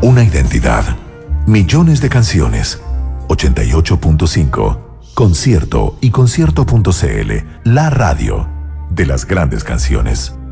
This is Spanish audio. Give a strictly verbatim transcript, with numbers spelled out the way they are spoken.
Una identidad. Millones de canciones. ochenta y ocho punto cinco. Concierto y concierto punto c l. La radio de las grandes canciones.